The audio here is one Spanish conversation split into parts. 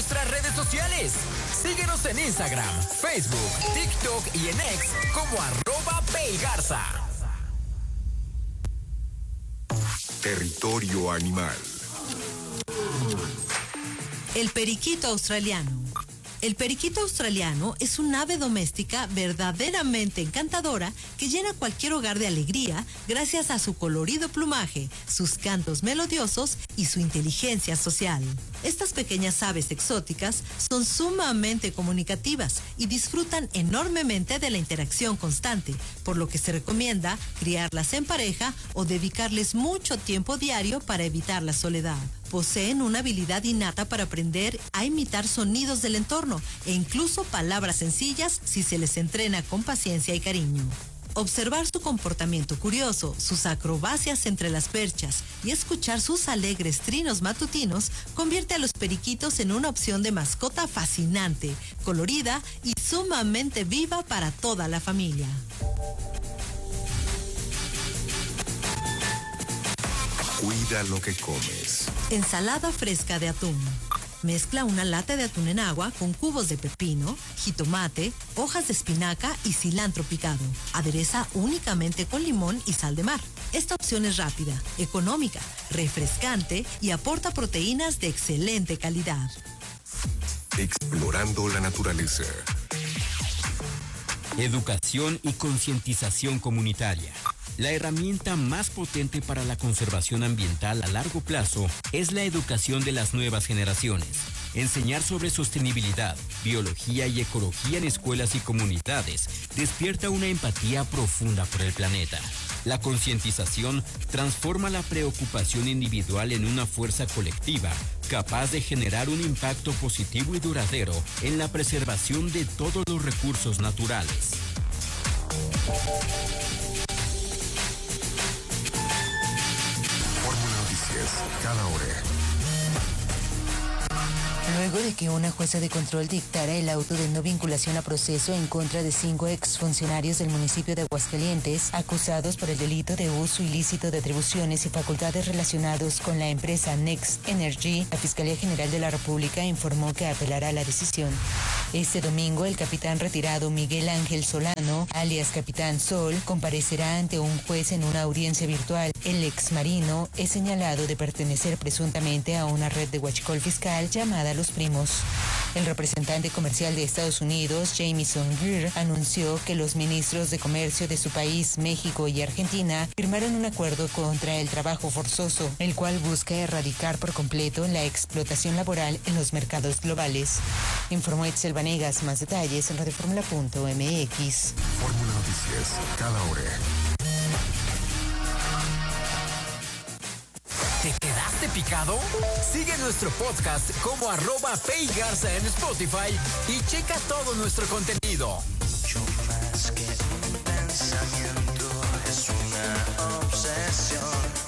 nuestras redes sociales. Síguenos en Instagram, Facebook, TikTok y en X como @PayGarza. Territorio animal. El periquito australiano. El periquito australiano es un ave doméstica verdaderamente encantadora que llena cualquier hogar de alegría gracias a su colorido plumaje, sus cantos melodiosos y su inteligencia social. Estas pequeñas aves exóticas son sumamente comunicativas y disfrutan enormemente de la interacción constante, por lo que se recomienda criarlas en pareja o dedicarles mucho tiempo diario para evitar la soledad. Poseen una habilidad innata para aprender a imitar sonidos del entorno e incluso palabras sencillas si se les entrena con paciencia y cariño. Observar su comportamiento curioso, sus acrobacias entre las perchas y escuchar sus alegres trinos matutinos convierte a los periquitos en una opción de mascota fascinante, colorida y sumamente viva para toda la familia. Cuida lo que comes. Ensalada fresca de atún. Mezcla una lata de atún en agua con cubos de pepino, jitomate, hojas de espinaca y cilantro picado. Adereza únicamente con limón y sal de mar. Esta opción es rápida, económica, refrescante y aporta proteínas de excelente calidad. Explorando la naturaleza. Educación y concientización comunitaria. La herramienta más potente para la conservación ambiental a largo plazo es la educación de las nuevas generaciones. Enseñar sobre sostenibilidad, biología y ecología en escuelas y comunidades despierta una empatía profunda por el planeta. La concientización transforma la preocupación individual en una fuerza colectiva capaz de generar un impacto positivo y duradero en la preservación de todos los recursos naturales. Cada hora. Luego de que una jueza de control dictara el auto de no vinculación a proceso en contra de 5 exfuncionarios del municipio de Aguascalientes, acusados por el delito de uso ilícito de atribuciones y facultades relacionados con la empresa Next Energy, la Fiscalía General de la República informó que apelará la decisión. Este domingo, el capitán retirado Miguel Ángel Solano, alias Capitán Sol, comparecerá ante un juez en una audiencia virtual. El exmarino es señalado de pertenecer presuntamente a una red de huachicol fiscal llamada Los Primos. El representante comercial de Estados Unidos, Jamieson Greer, anunció que los ministros de comercio de su país, México y Argentina, firmaron un acuerdo contra el trabajo forzoso, el cual busca erradicar por completo la explotación laboral en los mercados globales. Informó Itzel Vanegas. Más detalles en radioformula.mx. Fórmula Noticias, cada hora. ¿Te quedaste picado? Sigue nuestro podcast como @PayGarza en Spotify y checa todo nuestro contenido. Mucho más que un pensamiento, es una obsesión.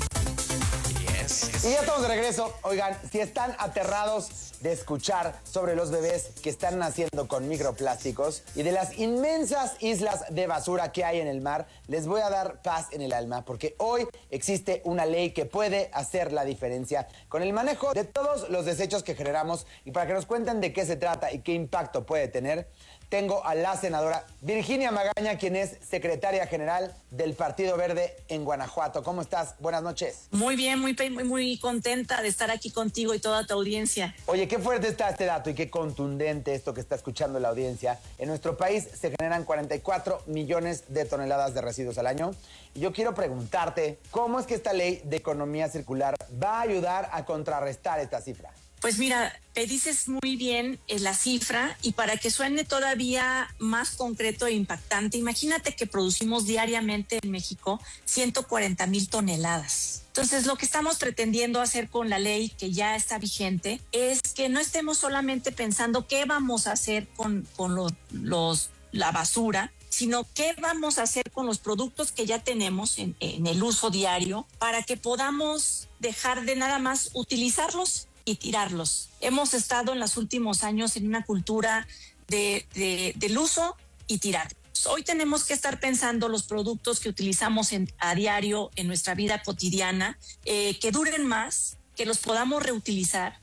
Y ya estamos de regreso. Oigan, si están aterrados de escuchar sobre los bebés que están naciendo con microplásticos y de las inmensas islas de basura que hay en el mar, les voy a dar paz en el alma, porque hoy existe una ley que puede hacer la diferencia con el manejo de todos los desechos que generamos. Y para que nos cuenten de qué se trata y qué impacto puede tener, tengo a la senadora Virginia Magaña, quien es secretaria general del Partido Verde en Guanajuato. ¿Cómo estás? Buenas noches. Muy bien, muy contenta de estar aquí contigo y toda tu audiencia. Oye, qué fuerte está este dato y qué contundente esto que está escuchando la audiencia. En nuestro país se generan 44 millones de toneladas de residuos al año. Y yo quiero preguntarte, ¿cómo es que esta ley de economía circular va a ayudar a contrarrestar esta cifra? Pues mira, te dices muy bien la cifra, y para que suene todavía más concreto e impactante, imagínate que producimos diariamente en México 140,000 toneladas. Entonces, lo que estamos pretendiendo hacer con la ley que ya está vigente es que no estemos solamente pensando qué vamos a hacer con la basura, sino qué vamos a hacer con los productos que ya tenemos en el uso diario para que podamos dejar de nada más utilizarlos y tirarlos. Hemos estado en los últimos años en una cultura del uso y tirar. Hoy tenemos que estar pensando los productos que utilizamos a diario en nuestra vida cotidiana, que duren más, que los podamos reutilizar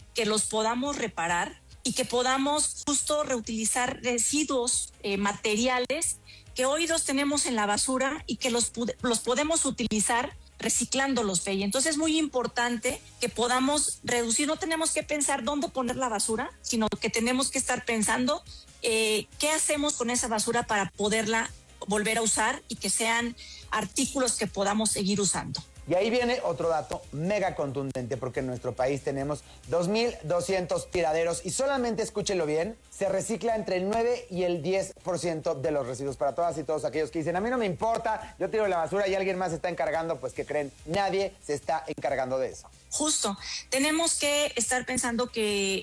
que los podamos reparar y que podamos justo reutilizar residuos materiales que hoy los tenemos en la basura y que los podemos utilizar reciclándolos, Pei. Entonces es muy importante que podamos reducir, no tenemos que pensar dónde poner la basura, sino que tenemos que estar pensando qué hacemos con esa basura para poderla volver a usar y que sean artículos que podamos seguir usando. Y ahí viene otro dato mega contundente, porque en nuestro país tenemos 2.200 tiraderos y solamente, escúchenlo bien, se recicla entre el 9 y el 10% de los residuos. Para todas y todos aquellos que dicen, a mí no me importa, yo tiro la basura y alguien más se está encargando, pues ¿qué creen? Nadie se está encargando de eso. Justo, tenemos que estar pensando que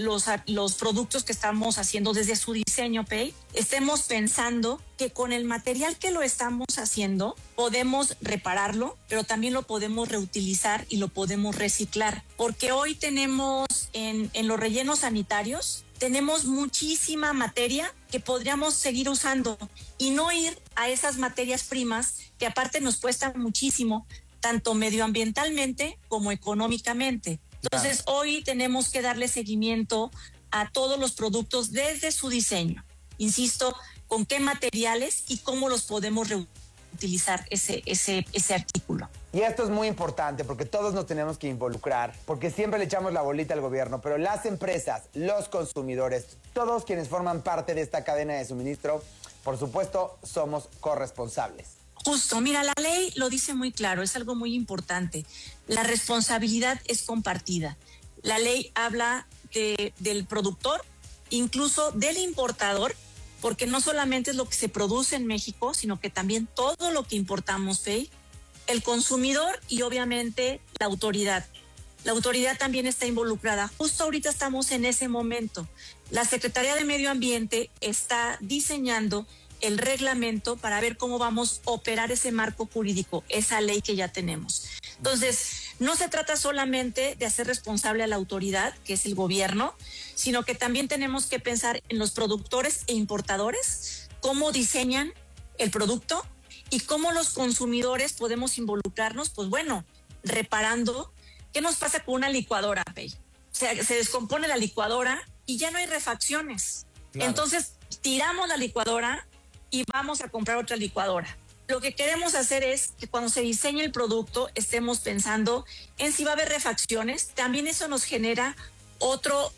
los productos que estamos haciendo desde su diseño, Pei, estemos pensando que con el material que lo estamos haciendo podemos repararlo, pero también lo podemos reutilizar y lo podemos reciclar. Porque hoy tenemos en los rellenos sanitarios, tenemos muchísima materia que podríamos seguir usando y no ir a esas materias primas que aparte nos cuestan muchísimo, tanto medioambientalmente como económicamente. Entonces, hoy tenemos que darle seguimiento a todos los productos desde su diseño. Insisto, con qué materiales y cómo los podemos reutilizar ese artículo. Y esto es muy importante porque todos nos tenemos que involucrar, porque siempre le echamos la bolita al gobierno, pero las empresas, los consumidores, todos quienes forman parte de esta cadena de suministro, por supuesto, somos corresponsables. Justo, mira, la ley lo dice muy claro, es algo muy importante. La responsabilidad es compartida. La ley habla del productor, incluso del importador, porque no solamente es lo que se produce en México, sino que también todo lo que importamos, Pei, el consumidor y obviamente la autoridad. La autoridad también está involucrada. Justo ahorita estamos en ese momento. La Secretaría de Medio Ambiente está diseñando el reglamento para ver cómo vamos a operar ese marco jurídico, esa ley que ya tenemos. Entonces, no se trata solamente de hacer responsable a la autoridad, que es el gobierno, sino que también tenemos que pensar en los productores e importadores, cómo diseñan el producto y cómo los consumidores podemos involucrarnos, pues bueno, reparando. ¿Qué nos pasa con una licuadora, Pei? O sea, se descompone la licuadora y ya no hay refacciones. Claro. Entonces, tiramos la licuadora y vamos a comprar otra licuadora. Lo que queremos hacer es que cuando se diseñe el producto estemos pensando en si va a haber refacciones. También eso nos genera otra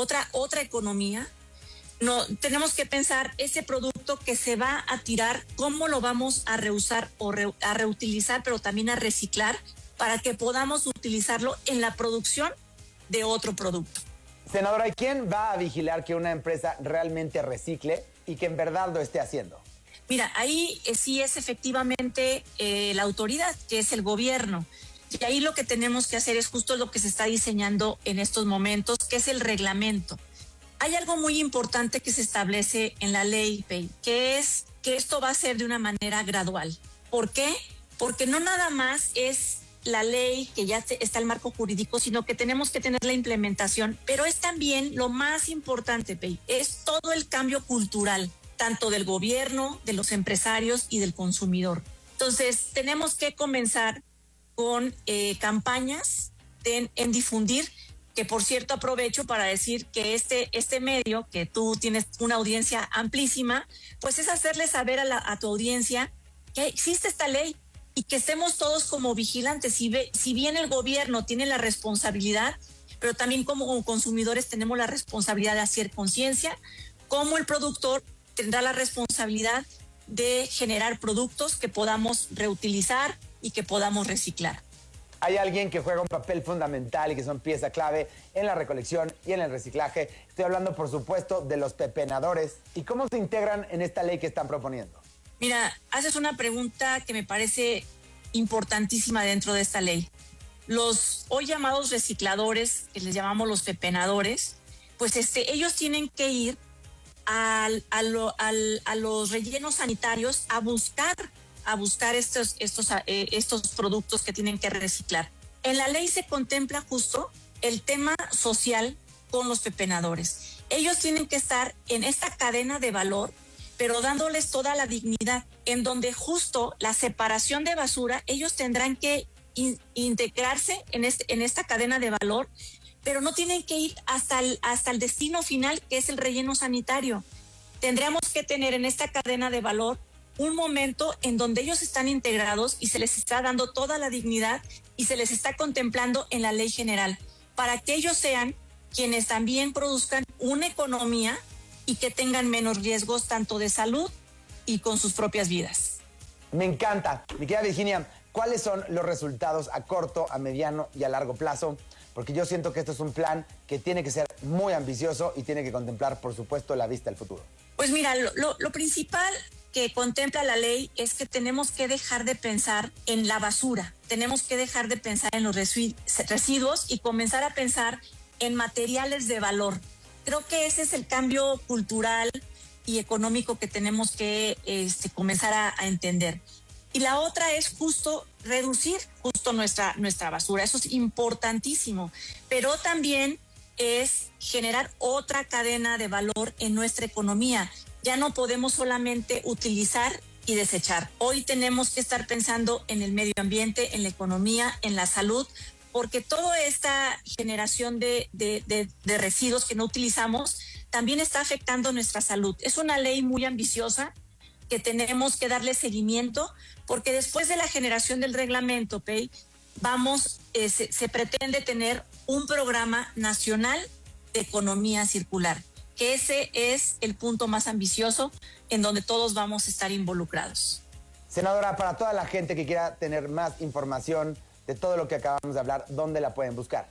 economía. No, tenemos que pensar ese producto que se va a tirar, cómo lo vamos a reusar o a reutilizar, pero también a reciclar para que podamos utilizarlo en la producción de otro producto. Senadora, ¿y quién va a vigilar que una empresa realmente recicle y que en verdad lo esté haciendo? Mira, ahí sí es efectivamente la autoridad, que es el gobierno. Y ahí lo que tenemos que hacer es justo lo que se está diseñando en estos momentos, que es el reglamento. Hay algo muy importante que se establece en la ley, Pei, que es que esto va a ser de una manera gradual. ¿Por qué? Porque no nada más es la ley que ya está el marco jurídico, sino que tenemos que tener la implementación, pero es también lo más importante, Pei, es todo el cambio cultural, tanto del gobierno, de los empresarios y del consumidor. Entonces, tenemos que comenzar con campañas en difundir, que por cierto aprovecho para decir que este medio, que tú tienes una audiencia amplísima, pues es hacerle saber a tu audiencia que existe esta ley y que estemos todos como vigilantes. Si bien el gobierno tiene la responsabilidad, pero también como consumidores tenemos la responsabilidad de hacer conciencia, como el productor tendrá la responsabilidad de generar productos que podamos reutilizar y que podamos reciclar. Hay alguien que juega un papel fundamental y que son pieza clave en la recolección y en el reciclaje. Estoy hablando, por supuesto, de los pepenadores. ¿Y cómo se integran en esta ley que están proponiendo? Mira, haces una pregunta que me parece importantísima dentro de esta ley. Los hoy llamados recicladores, que les llamamos los pepenadores, pues ellos tienen que ir a los rellenos sanitarios a buscar estos productos que tienen que reciclar. En la ley se contempla justo el tema social con los pepenadores. Ellos tienen que estar en esta cadena de valor, pero dándoles toda la dignidad, en donde justo la separación de basura, ellos tendrán que integrarse en esta cadena de valor, pero no tienen que ir hasta el destino final, que es el relleno sanitario. Tendríamos que tener en esta cadena de valor un momento en donde ellos están integrados y se les está dando toda la dignidad y se les está contemplando en la ley general, para que ellos sean quienes también produzcan una economía y que tengan menos riesgos tanto de salud y con sus propias vidas. Me encanta. Mi querida Virginia, ¿cuáles son los resultados a corto, a mediano y a largo plazo? Porque yo siento que esto es un plan que tiene que ser muy ambicioso y tiene que contemplar, por supuesto, la vista al futuro. Pues mira, lo principal que contempla la ley es que tenemos que dejar de pensar en la basura, tenemos que dejar de pensar en los residuos y comenzar a pensar en materiales de valor. Creo que ese es el cambio cultural y económico que tenemos que comenzar a entender. Y la otra es justo reducir nuestra basura, eso es importantísimo, pero también es generar otra cadena de valor en nuestra economía. Ya no podemos solamente utilizar y desechar. Hoy tenemos que estar pensando en el medio ambiente, en la economía, en la salud, porque toda esta generación de residuos que no utilizamos también está afectando nuestra salud. Es una ley muy ambiciosa que tenemos que darle seguimiento, porque después de la generación del reglamento, Pei, se pretende tener un programa nacional de economía circular, que ese es el punto más ambicioso en donde todos vamos a estar involucrados. Senadora, para toda la gente que quiera tener más información de todo lo que acabamos de hablar, ¿dónde la pueden buscar?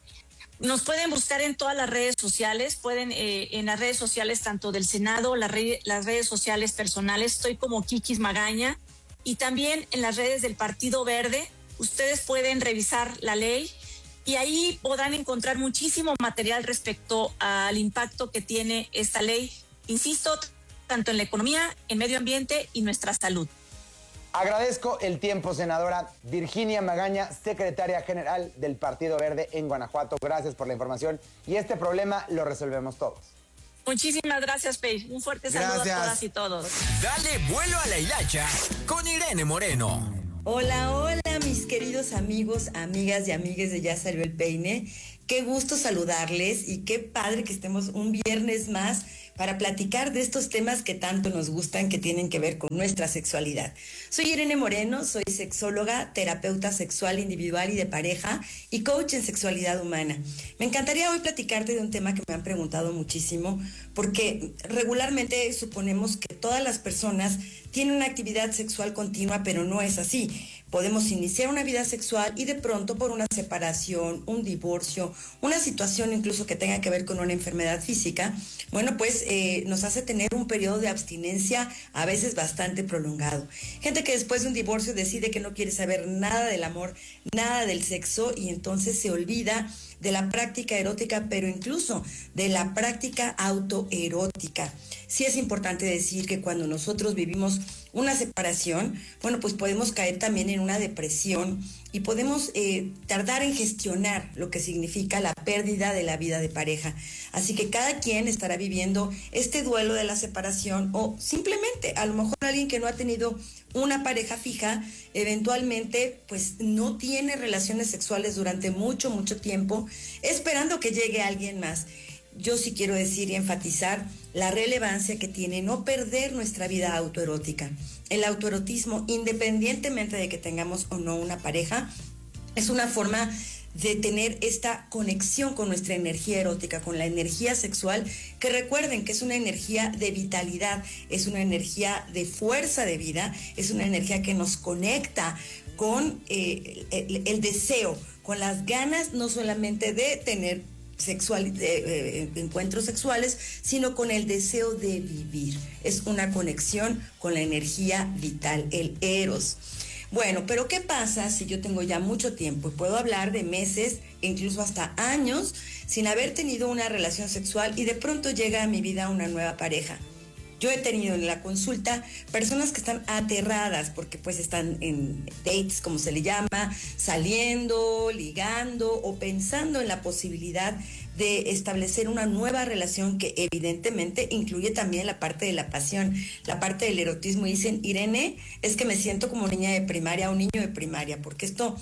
Nos pueden buscar en todas las redes sociales, en las redes sociales tanto del Senado, las redes sociales personales, estoy como Kikis Magaña, y también en las redes del Partido Verde. Ustedes pueden revisar la ley y ahí podrán encontrar muchísimo material respecto al impacto que tiene esta ley, insisto, tanto en la economía, en medio ambiente y nuestra salud. Agradezco el tiempo, senadora Virginia Magaña, secretaria general del Partido Verde en Guanajuato. Gracias por la información y este problema lo resolvemos todos. Muchísimas gracias, Pei. Un fuerte saludo a todas y todos. Dale vuelo a la hilacha con Irene Moreno. Hola, hola, mis queridos amigos, amigas y amigues de Ya Salió el Peine. Qué gusto saludarles y qué padre que estemos un viernes más para platicar de estos temas que tanto nos gustan, que tienen que ver con nuestra sexualidad. Soy Irene Moreno, soy sexóloga, terapeuta sexual individual y de pareja y coach en sexualidad humana. Me encantaría hoy platicarte de un tema que me han preguntado muchísimo, porque regularmente suponemos que todas las personas tienen una actividad sexual continua, pero no es así. Podemos iniciar una vida sexual y de pronto por una separación, un divorcio, una situación incluso que tenga que ver con una enfermedad física, bueno, pues nos hace tener un periodo de abstinencia a veces bastante prolongado. Gente que después de un divorcio decide que no quiere saber nada del amor, nada del sexo y entonces se olvida de la práctica erótica, pero incluso de la práctica autoerótica. Sí es importante decir que cuando nosotros vivimos una separación, bueno, pues podemos caer también en una depresión y podemos tardar en gestionar lo que significa la pérdida de la vida de pareja. Así que cada quien estará viviendo este duelo de la separación o simplemente, a lo mejor alguien que no ha tenido una pareja fija, eventualmente pues no tiene relaciones sexuales durante mucho, mucho tiempo, esperando que llegue alguien más. Yo sí quiero decir y enfatizar la relevancia que tiene no perder nuestra vida autoerótica. El autoerotismo, independientemente de que tengamos o no una pareja, es una forma de tener esta conexión con nuestra energía erótica, con la energía sexual, que recuerden que es una energía de vitalidad, es una energía de fuerza de vida, es una energía que nos conecta con el deseo, con las ganas no solamente de tener encuentros sexuales, sino con el deseo de vivir. Es una conexión con la energía vital, el eros. Bueno, pero ¿qué pasa si yo tengo ya mucho tiempo y puedo hablar de meses, incluso hasta años, sin haber tenido una relación sexual y de pronto llega a mi vida una nueva pareja? Yo he tenido en la consulta personas que están aterradas porque pues están en dates, como se le llama, saliendo, ligando o pensando en la posibilidad de establecer una nueva relación que evidentemente incluye también la parte de la pasión, la parte del erotismo. Y dicen, Irene, es que me siento como niña de primaria o niño de primaria, porque esto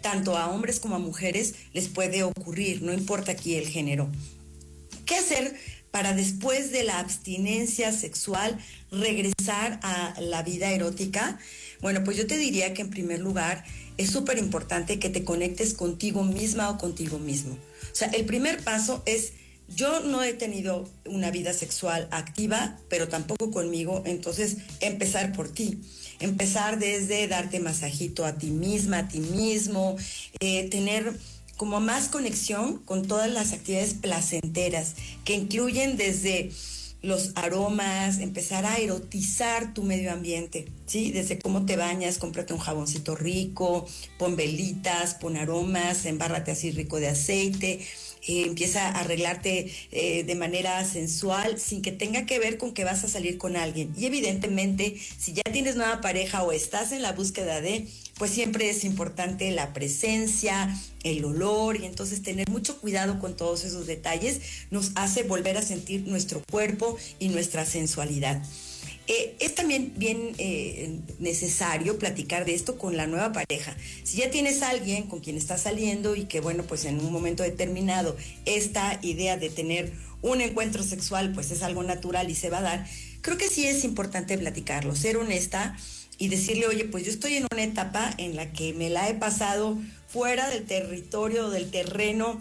tanto a hombres como a mujeres les puede ocurrir, no importa aquí el género. ¿Qué hacer para después de la abstinencia sexual regresar a la vida erótica? Bueno, pues yo te diría que en primer lugar es súper importante que te conectes contigo misma o contigo mismo. O sea, el primer paso es: yo no he tenido una vida sexual activa, pero tampoco conmigo, entonces empezar por ti. Empezar desde darte masajito a ti misma, a ti mismo, tener como más conexión con todas las actividades placenteras, que incluyen desde los aromas, empezar a erotizar tu medio ambiente, ¿sí? Desde cómo te bañas, cómprate un jaboncito rico, pon velitas, pon aromas, embárrate así rico de aceite, empieza a arreglarte de manera sensual sin que tenga que ver con que vas a salir con alguien. Y evidentemente, si ya tienes nueva pareja o estás en la búsqueda de, pues siempre es importante la presencia, el olor, y entonces tener mucho cuidado con todos esos detalles nos hace volver a sentir nuestro cuerpo y nuestra sensualidad. Es también bien necesario platicar de esto con la nueva pareja. Si ya tienes a alguien con quien estás saliendo y que, bueno, pues en un momento determinado esta idea de tener un encuentro sexual pues es algo natural y se va a dar, creo que sí es importante platicarlo, ser honesta y decirle: oye, pues yo estoy en una etapa en la que me la he pasado fuera del territorio, del terreno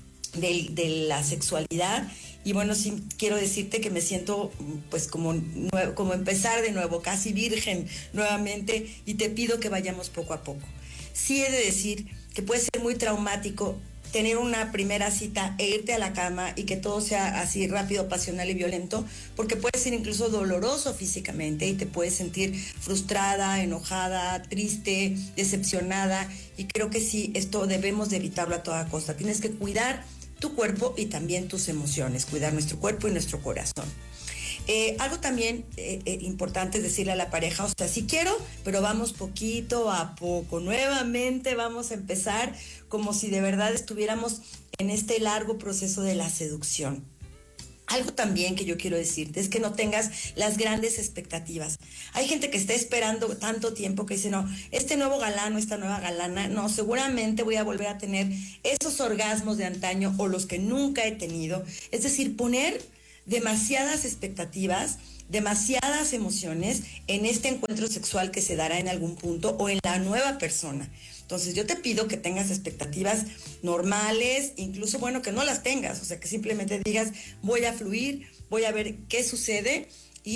de la sexualidad. Y bueno, sí quiero decirte que me siento pues como empezar de nuevo, casi virgen nuevamente, y te pido que vayamos poco a poco. Sí he de decir que puede ser muy traumático tener una primera cita e irte a la cama y que todo sea así rápido, pasional y violento, porque puede ser incluso doloroso físicamente y te puedes sentir frustrada, enojada, triste, decepcionada, y creo que sí, esto debemos de evitarlo a toda costa. Tienes que cuidar tu cuerpo y también tus emociones, cuidar nuestro cuerpo y nuestro corazón. Algo también importante es decirle a la pareja: o sea, sí quiero, pero vamos poquito a poco. Nuevamente vamos a empezar como si de verdad estuviéramos en este largo proceso de la seducción. Algo también que yo quiero decirte es que no tengas las grandes expectativas. Hay gente que está esperando tanto tiempo que dice: no, este nuevo galán o esta nueva galana, no, seguramente voy a volver a tener esos orgasmos de antaño o los que nunca he tenido. Es decir, poner demasiadas expectativas, demasiadas emociones en este encuentro sexual que se dará en algún punto o en la nueva persona. Entonces yo te pido que tengas expectativas normales, incluso, bueno, que no las tengas, o sea, que simplemente digas: voy a fluir, voy a ver qué sucede,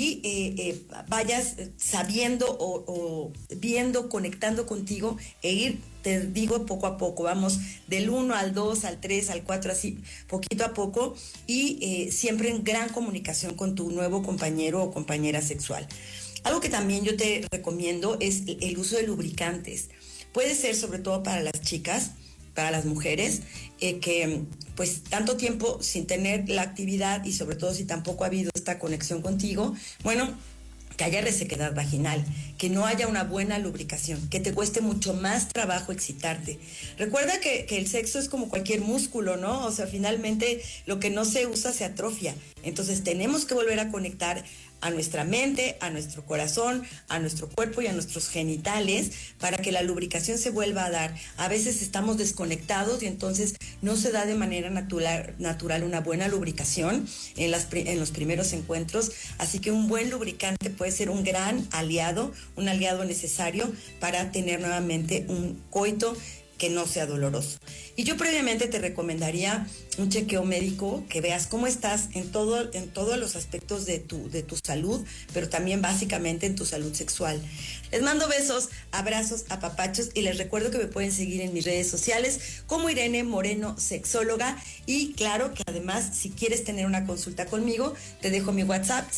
y vayas sabiendo o viendo, conectando contigo, e ir, te digo, poco a poco. Vamos del 1 al 2, al 3, al 4, así, poquito a poco, y siempre en gran comunicación con tu nuevo compañero o compañera sexual. Algo que también yo te recomiendo es el uso de lubricantes. Puede ser sobre todo para las chicas, para las mujeres, que pues tanto tiempo sin tener la actividad, y sobre todo si tampoco ha habido esta conexión contigo, bueno, que haya resequedad vaginal, que no haya una buena lubricación, que te cueste mucho más trabajo excitarte. Recuerda que el sexo es como cualquier músculo, ¿no? O sea, finalmente lo que no se usa se atrofia. Entonces tenemos que volver a conectar a nuestra mente, a nuestro corazón, a nuestro cuerpo y a nuestros genitales para que la lubricación se vuelva a dar. A veces estamos desconectados y entonces no se da de manera natural una buena lubricación en los primeros encuentros, así que un buen lubricante puede ser un gran aliado, un aliado necesario para tener nuevamente un coito que no sea doloroso. Y yo previamente te recomendaría un chequeo médico, que veas cómo estás en todos los aspectos de tu salud, pero también básicamente en tu salud sexual. Les mando besos, abrazos, apapachos, y les recuerdo que me pueden seguir en mis redes sociales como Irene Moreno Sexóloga, y claro que además, si quieres tener una consulta conmigo, te dejo mi WhatsApp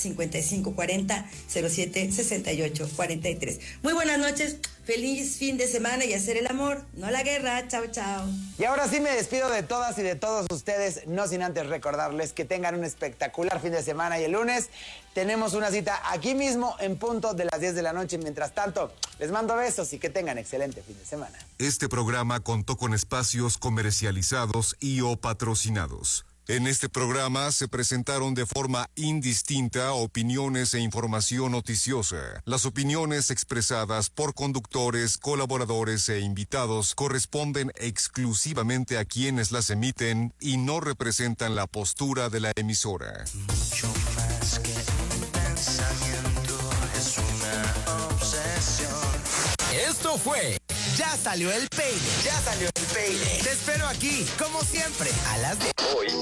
5540-076843. Muy buenas noches, feliz fin de semana y hacer el amor, no la guerra. Chao, chao. Y ahora sí me despido de todas y de todos ustedes, no sin antes recordarles que tengan un espectacular fin de semana, y el lunes tenemos una cita aquí mismo en punto de las 10 de la noche. Mientras tanto, les mando besos y que tengan excelente fin de semana. Este programa contó con espacios comercializados y o patrocinados. En este programa se presentaron de forma indistinta opiniones e información noticiosa. Las opiniones expresadas por conductores, colaboradores e invitados corresponden exclusivamente a quienes las emiten y no representan la postura de la emisora. Mucho más que un pensamiento, es una obsesión. Esto fue Ya Salió el Peine. Ya salió el peine. Te espero aquí, como siempre, a las 10.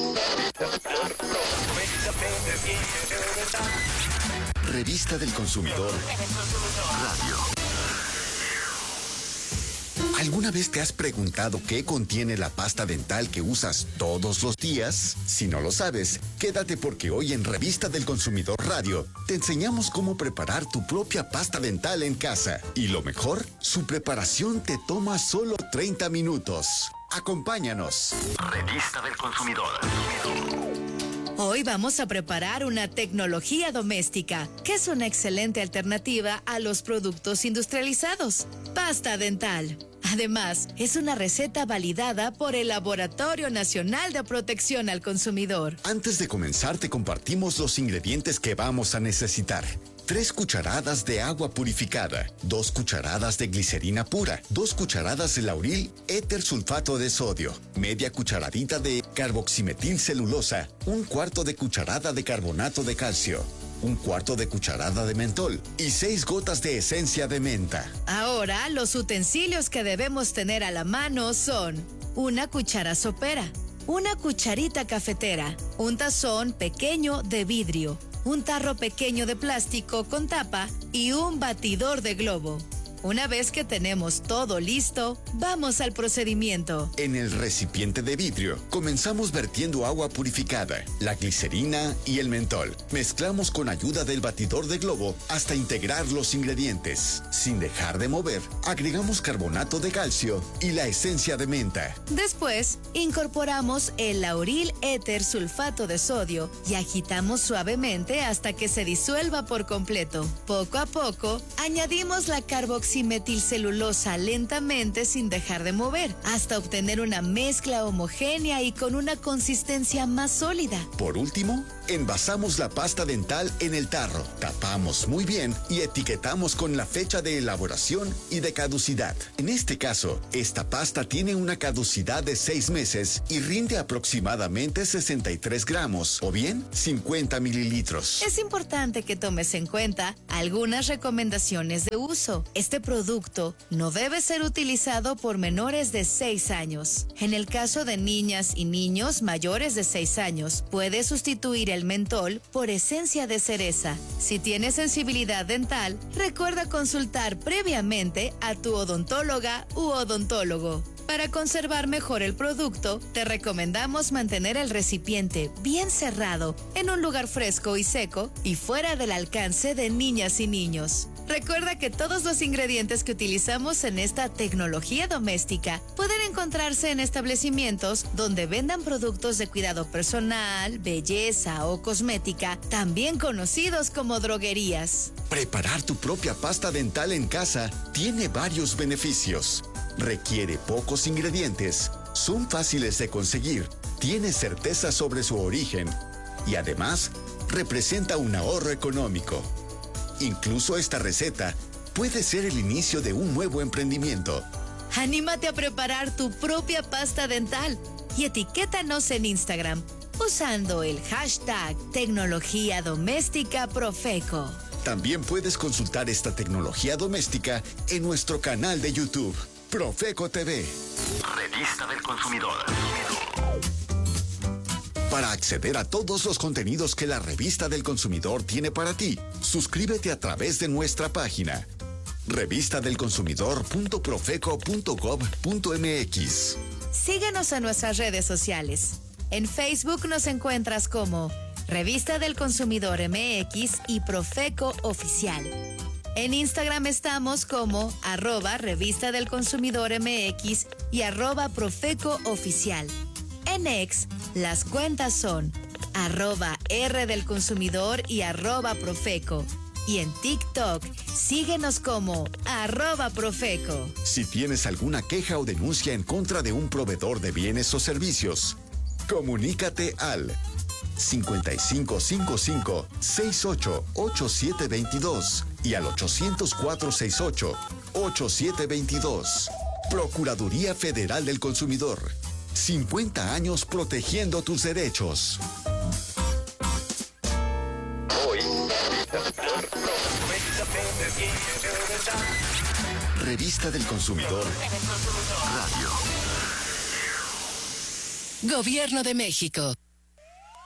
Revista del Consumidor Radio. ¿Alguna vez te has preguntado qué contiene la pasta dental que usas todos los días? Si no lo sabes, quédate porque hoy en Revista del Consumidor Radio te enseñamos cómo preparar tu propia pasta dental en casa. Y lo mejor, su preparación te toma solo 30 minutos. Acompáñanos. Revista del Consumidor. Hoy vamos a preparar una tecnología doméstica, que es una excelente alternativa a los productos industrializados. Pasta dental. Además, es una receta validada por el Laboratorio Nacional de Protección al Consumidor. Antes de comenzar, te compartimos los ingredientes que vamos a necesitar. 3 cucharadas de agua purificada, 2 cucharadas de glicerina pura, 2 cucharadas de lauril éter sulfato de sodio, media cucharadita de carboximetilcelulosa, 1/4 de cucharada de carbonato de calcio, 1/4 de cucharada de mentol y 6 gotas de esencia de menta. Ahora, los utensilios que debemos tener a la mano son una cuchara sopera, una cucharita cafetera, un tazón pequeño de vidrio, un tarro pequeño de plástico con tapa y un batidor de globo. Una vez que tenemos todo listo, vamos al procedimiento. En el recipiente de vidrio, comenzamos vertiendo agua purificada, la glicerina y el mentol. Mezclamos con ayuda del batidor de globo hasta integrar los ingredientes. Sin dejar de mover, agregamos carbonato de calcio y la esencia de menta. Después, incorporamos el lauril éter sulfato de sodio y agitamos suavemente hasta que se disuelva por completo. Poco a poco, añadimos la carboximetilcelulosa lentamente sin dejar de mover, hasta obtener una mezcla homogénea y con una consistencia más sólida. Por último, envasamos la pasta dental en el tarro, tapamos muy bien y etiquetamos con la fecha de elaboración y de caducidad. En este caso, esta pasta tiene una caducidad de 6 meses y rinde aproximadamente 63 gramos o bien 50 mililitros. Es importante que tomes en cuenta algunas recomendaciones de uso. Este producto no debe ser utilizado por menores de 6 años. En el caso de niñas y niños mayores de 6 años, puede sustituir el mentol por esencia de cereza. Si tienes sensibilidad dental, recuerda consultar previamente a tu odontóloga u odontólogo. Para conservar mejor el producto, te recomendamos mantener el recipiente bien cerrado, en un lugar fresco y seco y fuera del alcance de niñas y niños. Recuerda que todos los ingredientes que utilizamos en esta tecnología doméstica pueden encontrarse en establecimientos donde vendan productos de cuidado personal, belleza o cosmética, también conocidos como droguerías. Preparar tu propia pasta dental en casa tiene varios beneficios. Requiere pocos ingredientes, son fáciles de conseguir, tiene certeza sobre su origen y además representa un ahorro económico. Incluso esta receta puede ser el inicio de un nuevo emprendimiento. Anímate a preparar tu propia pasta dental y etiquétanos en Instagram usando el hashtag Tecnología Doméstica Profeco. También puedes consultar esta tecnología doméstica en nuestro canal de YouTube, Profeco TV. Revista del Consumidor. Para acceder a todos los contenidos que la Revista del Consumidor tiene para ti, suscríbete a través de nuestra página revistadelconsumidor.profeco.gov.mx. Síguenos en nuestras redes sociales. En Facebook nos encuentras como Revista del Consumidor MX y Profeco Oficial. En Instagram estamos como @Revista del Consumidor MX y @Profeco Oficial. En X, las cuentas son @R del Consumidor y @Profeco. Y en TikTok, síguenos como @Profeco. Si tienes alguna queja o denuncia en contra de un proveedor de bienes o servicios, Comunícate al 5555-688722 y al 800-468-8722. Procuraduría Federal del Consumidor. 50 años protegiendo tus derechos. Hoy, Revista del Consumidor. Radio. Gobierno de México.